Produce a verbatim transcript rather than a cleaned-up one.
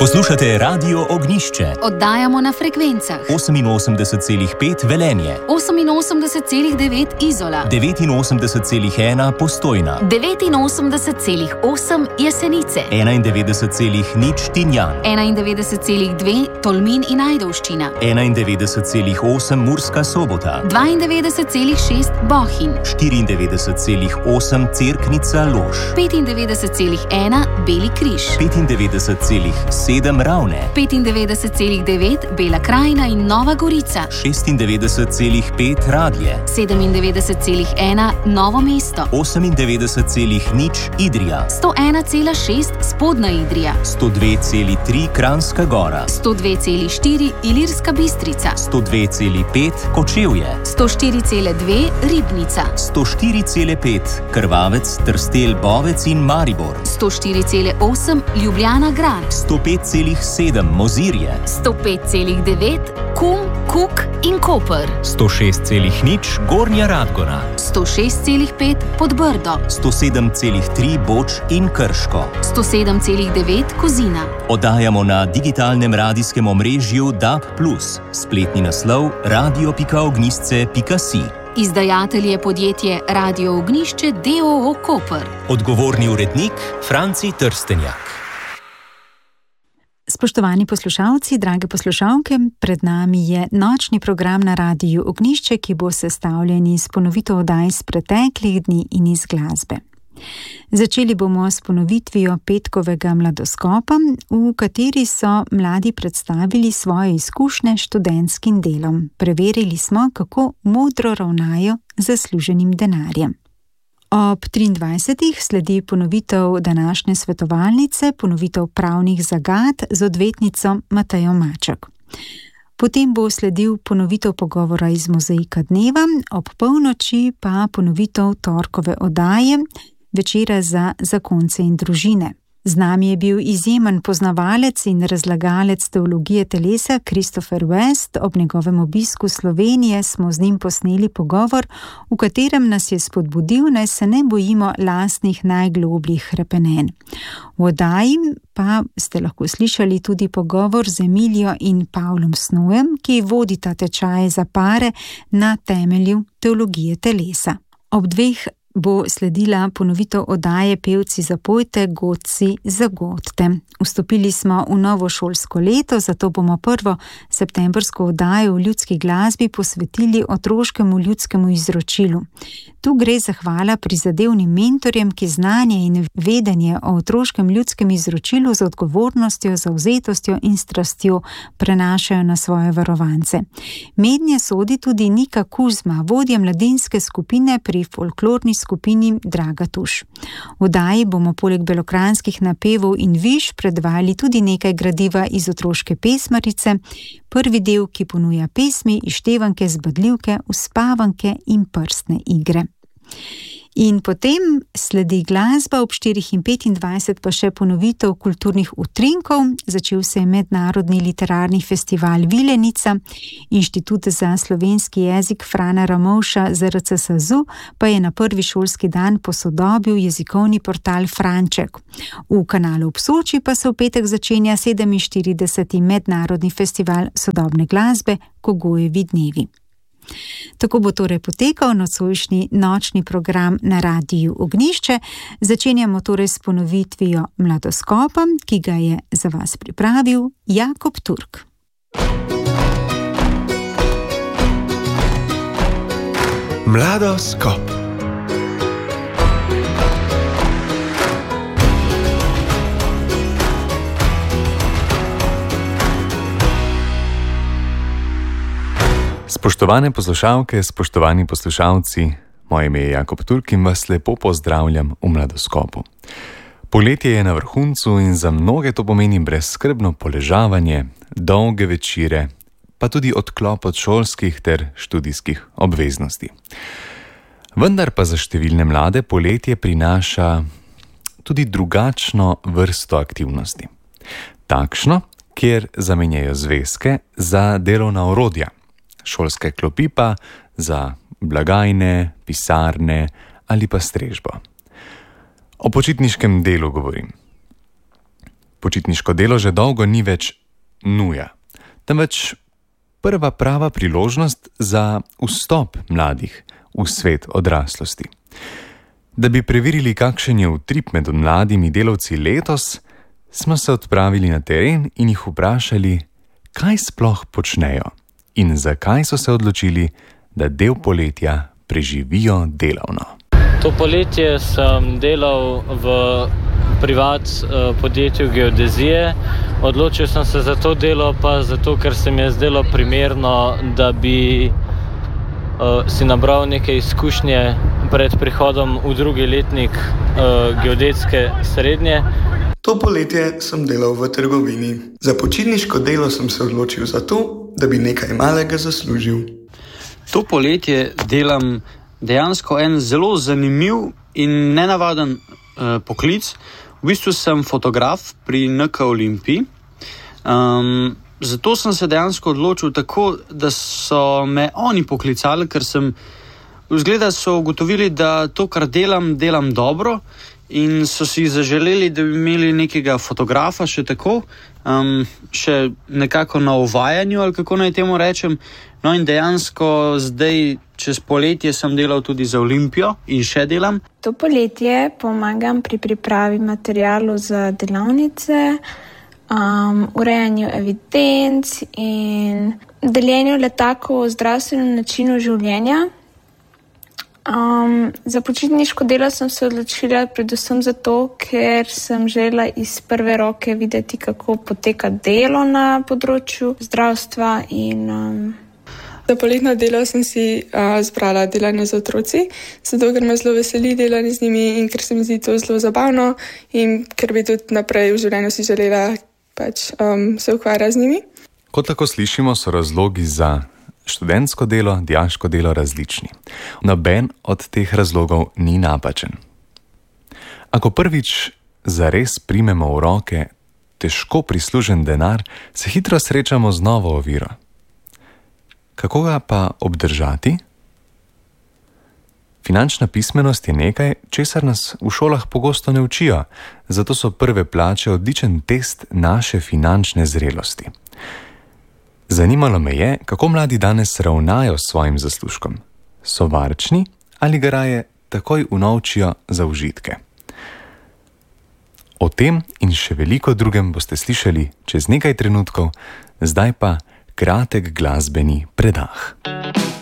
Poslušate Radio Ognišče. Oddajamo na frekvencah oseminosemdeset celih pet Velenje, oseminosemdeset celih devet Izola, devetinosemdeset celih ena Postojna, devetinosemdeset celih osem Jesenice, enaindevetdeset celih nič Tinjan, enaindevetdeset celih dve Tolmin in Ajdovščina, enaindevetdeset celih osem Murska Sobota, dvaindevetdeset celih šest Bohinj, štiriindevetdeset celih osem Cerknica Lož, petindevetdeset celih ena Beli Križ, petindevetdeset celih sedem Ravne, petindevetdeset celih devet Bela Krajina in Nova Gorica, šestindevetdeset celih pet Radlje, sedemindevetdeset celih ena Novo mesto, osemindevetdeset celih nič Idrija, sto ena celih šest Spodnja Idrija, sto dve celih tri Kranjska Gora, sto dve celih štiri Ilirska Bistrica, sto dve celih pet Kočevje, sto štiri celih dve Ribnica, sto štiri celih pet Krvavec, Trstelj, Bovec in Maribor, sto štiri celih osem Ljubljana Grad, sto pet celih sedem Mozirje, sto pet celih devet Kum, Kuk in Koper, sto šest celih nič Gornja Radgona, sto šest celih pet Podbrdo, sto sedem celih tri Boč in Krško, sto sedem celih devet Kozina. Oddajamo na digitalnem radijskem omrežju D A B plus, spletni naslov radio pika ognisce pika si. Izdajatelj je podjetje Radio Ognišče d. o. o. Koper. Odgovorni urednik Franci Trstenjak. Spoštovani poslušalci, drage poslušalke, pred nami je nočni program na Radiju Ognišče, ki bo sestavljen iz ponovitev oddaj iz preteklih dni in iz glasbe. Začeli bomo s ponovitvijo petkovega mladoskopa, v kateri so mladi predstavili svoje izkušnje s študentskim delom. Preverili smo, kako modro ravnajo z zasluženim denarjem. Ob triindvajsetih sledi ponovitev današnje svetovalnice, ponovitev pravnih zagad z odvetnico Matejo Maček. Potem bo sledil ponovitev pogovora iz Mozaika dneva, ob polnoči pa ponovitev torkove oddaje, večera za zakonce in družine. Z nami je bil izjemen poznavalec in razlagalec teologije telesa Christopher West. Ob njegovem obisku Slovenije smo z njim posneli pogovor, v katerem nas je spodbudil, naj se ne bojimo lastnih najglobljih hrepenenj. V oddaji pa ste lahko slišali tudi pogovor z Emilijo in Pavlom Snojem, ki vodita tečaje za pare na temelju teologije telesa. Ob dveh bo sledila ponovitev oddaje Pevci zapojte, godci zagodte. Vstopili smo v novo šolsko leto, zato bomo prvo septembrsko oddajo v ljudski glasbi posvetili otroškemu ljudskemu izročilu. Tu gre zahvala prizadevnim mentorjem, ki znanje in vedenje o otroškem ljudskem izročilu z odgovornostjo, zavzetostjo in strastjo prenašajo na svoje varovance. Mednje sodi tudi Nika Kuzma, vodja mladinske skupine pri folklorni skupini Draga Tuš. V oddaji bomo poleg belokranjskih napevov in viž predvajali tudi nekaj gradiva iz otroške pesmarice, prvi del, ki ponuja pesmi, izštevanke, zbadljivke, uspavanke in prstne igre. In potem sledi glasba, ob štirih in petindvajset pa še ponovitev kulturnih utrinkov. Začel se je mednarodni literarni festival Vilenica, Inštitut za slovenski jezik Frana Ramovša Z R C S A Z U pa je na prvi šolski dan posodobil jezikovni portal Franček. V kanalu ob Soči pa se v petek začenja sedeminštirideseti mednarodni festival sodobne glasbe Kogojevi dnevi. Tako bo torej potekal nocojšnji nočni program na Radiju Ognišče. Začenjamo torej s ponovitvijo mladoskopa, ki ga je za vas pripravil Jakob Turk. Mladoskop. Spoštovane poslušalke, spoštovani poslušalci, moje ime je Jakob Turk in vas lepo pozdravljam v Mladoskopu. Poletje je na vrhuncu in za mnoge to pomeni brezskrbno poležavanje, dolge večere, pa tudi odklop od šolskih ter študijskih obveznosti. Vendar pa za številne mlade poletje prinaša tudi drugačno vrsto aktivnosti. Takšno, kjer zamenjajo zvezke za delovna orodja, šolske klopi pa za blagajne, pisarne ali pa strežbo. O počitniškem delu govorim. Počitniško delo že dolgo ni več nuja, temveč prva prava priložnost za vstop mladih v svet odraslosti. Da bi preverili, kakšen je utrip med mladimi delavci letos, smo se odpravili na teren in jih vprašali, kaj sploh počnejo in zakaj so se odločili, da del poletja preživijo delavno. To poletje sem delal v privat podjetju geodezije. Odločil sem se za to delo pa zato, ker se mi je zdelo primerno, da bi uh, si nabral neke izkušnje pred prihodom v drugi letnik uh, geodetske srednje. To poletje sem delal v trgovini. Za počitniško delo sem se odločil zato, da bi nekaj malega zaslužil. To poletje delam dejansko en zelo zanimiv in nenavaden uh, poklic. V bistvu sem fotograf pri N K Olimpiji. Um, zato sem se dejansko odločil tako, da so me oni poklicali, ker sem vzgleda so ugotovili, da to, kar delam, delam dobro in so si zaželeli, da bi imeli nekega fotografa še tako, um, še nekako na uvajanju, ali kako naj temu rečem. No in dejansko zdaj čez poletje sem delal tudi za Olimpijo in še delam. To poletje pomagam pri pripravi materialov za delavnice, um, urejanju evidenc in deljenju letakov o zdravstvenem načinu življenja. Um, za počitniško delo sem se odločila predvsem zato, ker sem želela iz prve roke videti, kako poteka delo na področju zdravstva in um, Za poletno delo sem si uh, zbrala delanje z otroci, zato ker me zelo veseli delanje z njimi in ker se mi zdi to zelo zabavno in ker bi tudi naprej v življenju si želela pač, um, se ukvarjati z njimi. Kot tako slišimo, so razlogi za študentsko delo, dijaško delo različni. Noben od teh razlogov ni napačen. Ako prvič zares primemo v roke težko prislužen denar, se hitro srečamo z novo oviro. Kako ga pa obdržati? Finančna pismenost je nekaj, česar nas v šolah pogosto ne učijo, zato so prve plače odličen test naše finančne zrelosti. Zanimalo me je, kako mladi danes ravnajo s svojim zaslužkom. So varčni ali ga raje takoj unovčijo za užitke? O tem in še veliko drugem boste slišali čez nekaj trenutkov, zdaj pa kratek glasbeni predah.